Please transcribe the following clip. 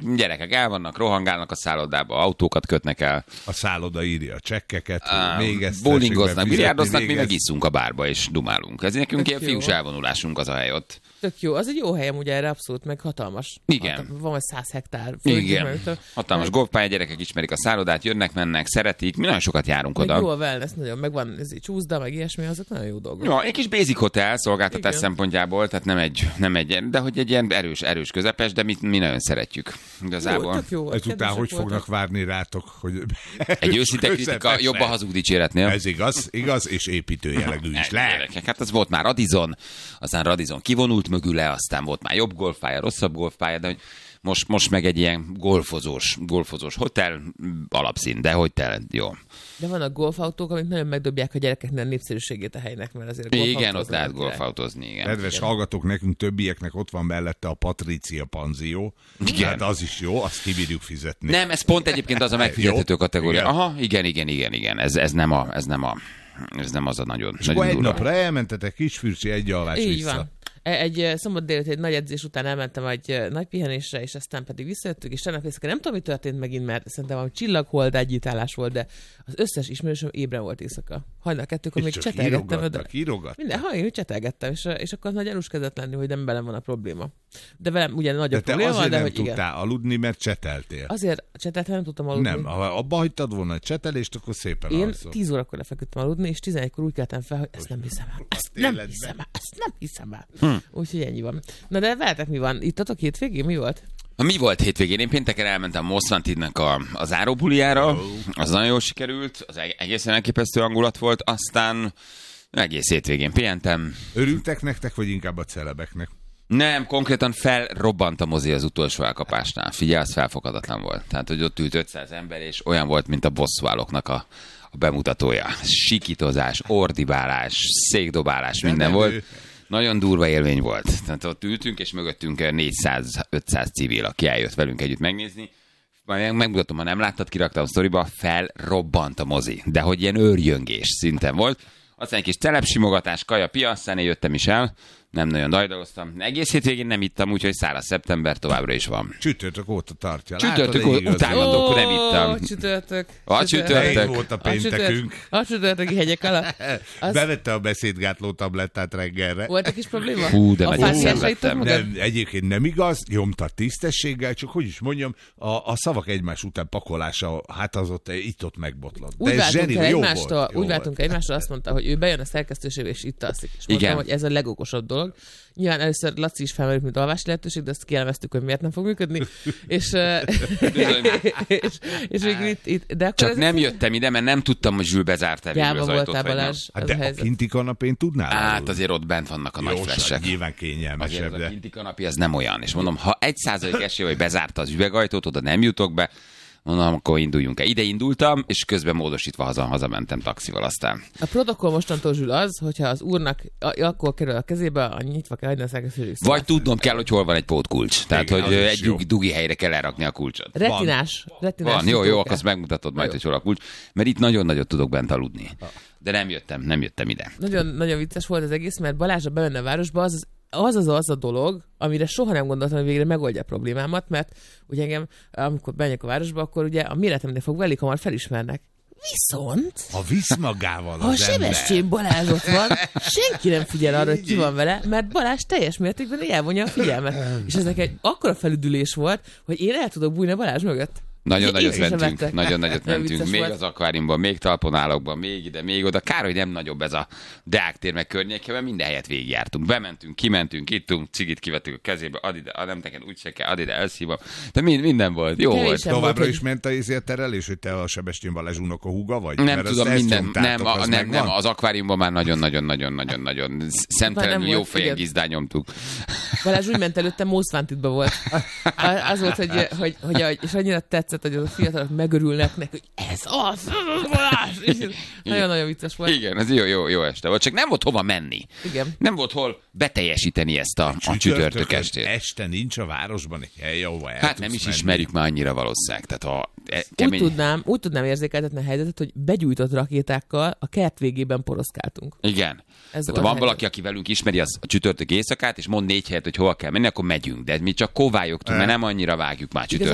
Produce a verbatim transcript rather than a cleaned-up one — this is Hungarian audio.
gyerekek el vannak, rohangálnak a szállodába, autókat kötnek el. A szálloda írja a csekkeket, uh, még ezt bowlingoznak, biliárdoznak, mi meg isszunk a bárba és dumálunk. Ez nekünk ilyen fiús elvonulásunk az a hely ott. Tök jó, az egy jó hely amúgy erre abszolút, meg hatalmas. Igen. Hat, van száz hektár. Igen. Mert, hatalmas golfpálya, gyerekek ismerik a szállodát, jönnek, mennek, szeretik, mi nagyon sokat járunk meg oda. Jó a wellness, nagyon, meg van ez egy csúszda, meg ilyesmi, azok nagyon jó dolgok. Jó, egy kis basic hotel szolgáltatás Igen. szempontjából, tehát nem egy, nem egy, de hogy egy ilyen erős, erős közepes, de mi, mi nagyon szeretjük. Igazából. Jó, ez után hogy voltak. Fognak várni rátok, hogy egy őszinte kritika jobb a hazug dicséretnél. Ez igaz, igaz, és építőjellegű is lehet. Hát az volt már Radisson, aztán Radisson kivonult mögüle, aztán volt már jobb golfpálya, rosszabb golfpálya, de hogy most, most meg egy ilyen golfozós, golfozós hotel alapszín, de hogy te jó. De vannak golfautók, amik nagyon megdobják a gyerekeknek a népszerűségét a helynek, mert azért golfautózni. Igen, ott lehet golfautózni, igen. Kedves igen. hallgatók, nekünk többieknek ott van mellette a Patricia panzió. Igen. Hát az is jó, azt kibírjuk fizetni. Nem, ez pont egyébként az a megfizethető kategória. Igen. Aha, igen, igen, igen, igen. Ez, ez nem a, ez nem a, ez nem az a nagyon, és nagyon egy napra elmentetek Kisfürcsi egy alvás így vissza. Van. Egy szombat délután egy nagy edzés után elmentem egy nagy pihenésre, és aztán pedig visszajöttük, és tegnap éjszaka nem tudom, mi történt megint, mert szerintem valami csillaghold együttállás volt, de az összes ismerősöm ébren volt éjszaka. Hajnal kettőkor még csetelgettem. Minden, ha én csetelgettem, és, és akkor nagy gyanús kezdett lenni, hogy nem velem van a probléma. De velem ugye nagy a de probléma, azért de nem hogy tudtál igen. aludni, mert cseteltél. Azért cseteltem, nem tudtam aludni. Nem, ha abba hagytad volna a csetelést, akkor szépen én alszol. tíz órakor lefeküdtem aludni, és tizenegykor úgy keltem fel, hogy ezt nem hiszem el. Ezt nem hiszem el. Ezt nem hiszem el. Hm. Úgyhogy ennyi van. Na de veletek mi van? Ittatok hétvégén? Mi volt? Mi volt hétvégén? Én pénteken elmentem Most Wantednek a, a záróbuliára. Oh. Az nagyon jól sikerült. Az egészen elképesztő hangulat volt. Aztán egész hétvégén pihentem. Örültek nektek, vagy inkább a celebeknek? Nem, konkrétan felrobbant a mozi az utolsó elkapásnál. Figyelj, az felfoghatatlan volt. Tehát, hogy ott ült ötszáz ember, és olyan volt, mint a bosszúállóknak a, a bemutatója. Sikítozás, ordibálás, székdobálás, minden nem volt. Ő. Nagyon durva élmény volt. Tehát ott ültünk, és mögöttünk négyszáz-ötszáz civil, aki eljött velünk együtt megnézni. Majd megmutatom, ha nem láttad, kiraktam a sztoriba, felrobbant a mozi. De hogy ilyen őrjöngés szinten volt. Aztán egy kis telepsimogatás, kaja, pia, aztán én jöttem is el. Nem nagyon dajdaloztam. Egész hétvégén nem ittam, úgyhogy száraz szeptember továbbra is van. Csütörtök óta tartja. Csütörtök óta utálhatok, nem ittam. Csütörtök. A csütörtök. volt a péntekünk. A csütörtöki hegyek alatt. Az... Bevette a beszédgátló tablettát reggelre. Volt egy kis probléma? Hú, de nagyon szenvedtem. Nem, egyébként nem igaz, nyomta tisztességgel, csak hogy is mondjam, a, a szavak egymás után pakolása, hát az ott itt-ott megbotlott. Úgy váltunk el egymástól, úgy váltunk egymástól, azt mondta, hogy ő bejön a szerkesztőségbe és itt alszik. És mondtam, hogy ez a legokosabb dolog. Nyilván először Laci is felmerült, mint alvási lehetőség, de azt kielemeztük, hogy miért nem fog működni. és, és, és még itt, itt, de csak nem jöttem ide, mert nem tudtam, hogy Zsül bezárta végül az ajtót. Balázs, hát de a, a kinti kanapén tudnál? Hát azért ott bent vannak a nagy flessek. Nyilván kényelmesebb. Azért de... a kinti kanapé ez nem olyan. És mondom, ha egy százalék esély, hogy bezárta az üvegajtót, oda nem jutok be, mondom, akkor induljunk el. Ide indultam, és közben módosítva haza, hazamentem taxival aztán. A protokoll mostantól, Zsül, az, hogyha az úrnak akkor kerül a kezébe, a nyitva kell hagyni a szerkesztőség. Vagy tudnom kell, hogy hol van egy pótkulcs. Tehát, igen, hogy egy dugi, dugi helyre kell elrakni a kulcsot. Retinás. retinás van, jó, jó, akkor azt megmutatod majd, hogy hol a kulcs. Mert itt nagyon nagyot tudok bent aludni. De nem jöttem, nem jöttem ide. Nagyon, nagyon vicces volt az egész, mert Balázs bemenne a városba, az az az az a dolog, amire soha nem gondoltam, hogy végre megoldja a problémámat, mert ugye engem, amikor bemegyek a városba, akkor ugye a méretemnél fogva elég hamar felismernek. Viszont... Ha visz magával az ha Sebestyén Balázs ott van, senki nem figyel arra, hogy ki van vele, mert Balázs teljes mértékben elvonja a figyelmet. És ez nekem egy akkora felüdülés volt, hogy én el tudok bújni a Balázs mögött. Nagyon nagyot mentünk, nagyon nagyot mentünk, még az akváriumban, még talponálókban, még ide, még oda. Kár, hogy nem nagyobb ez a Deák tér meg környékében, minden helyet végigjártunk. Bementünk, kimentünk, ittunk, cigit kivettük a kezébe, add ide, nem neked úgy se kell, add ide, elszívom. De mind, minden volt, jó Kevés volt. Továbbra volt, is ment a izért terelés, hogy te a Sebestyén Balázs unokahúga vagy? Nem mert tudom, minden, nem, a, az nem, nem, az akváriumban már nagyon-nagyon-nagyon-nagyon-nagyon szemtelenül jó fejen gizdán nyomtuk. Balázs úgy ment előtte, Most Wantedba volt. Az volt, hogy, hogy, hogy, és annyira tetszett, hogy az a fiatalok megörülnek neki, hogy ez az, az Balázs! Nagyon-nagyon vicces volt. Igen, ez jó, jó, jó este volt, csak nem volt hova menni. Igen. Nem volt hol beteljesíteni ezt a, a csütörtök estét. Este nincs a városban egy hely, ahova el hát nem is menni. Ismerjük már annyira valószínűleg. Tehát a kemény... úgy, tudnám, úgy tudnám érzékeltetni a helyzetet, hogy begyújtott rakétákkal a kert végében poroszkáltunk. Igen. Ez tehát ha van valaki, aki velünk ismeri az a csütörtök éjszakát, és mond négy helyet, hogy hol kell menni, akkor megyünk. De mi csak kovályogtunk, mert nem annyira vágjuk már csütörtökön.